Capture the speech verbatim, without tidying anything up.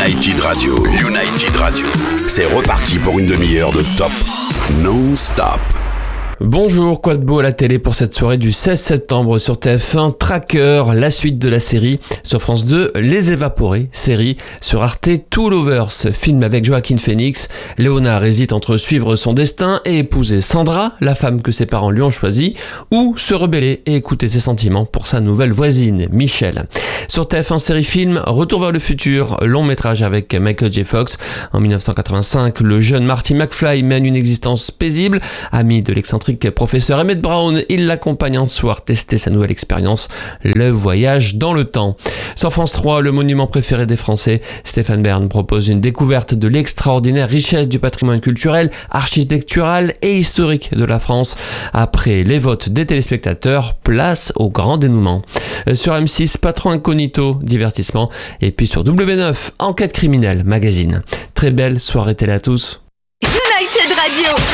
United Radio. United Radio. C'est reparti pour une demi-heure de top non-stop. Bonjour, quoi de beau à la télé pour cette soirée du seize septembre sur T F un, Tracker, la suite de la série. Sur France deux, Les Évaporés, série. Sur Arte, Two Lovers, film avec Joaquin Phoenix. Léonard hésite entre suivre son destin et épouser Sandra, la femme que ses parents lui ont choisie, ou se rebeller et écouter ses sentiments pour sa nouvelle voisine, Michelle. Sur T F un, série film, Retour vers le futur, long métrage avec Michael J. Fox. En dix-neuf cent quatre-vingt-cinq, le jeune Marty McFly mène une existence paisible, ami de l'excentrique professeur Emmett Brown, il l'accompagne un soir tester sa nouvelle expérience, le voyage dans le temps. Sur France trois, le monument préféré des Français, Stéphane Bern propose une découverte de l'extraordinaire richesse du patrimoine culturel, architectural et historique de la France. Après les votes des téléspectateurs, place au grand dénouement. Sur M six, Patron Incognito, divertissement. Et puis sur W neuf, Enquête criminelle, magazine. Très belle soirée télé à tous. United Radio.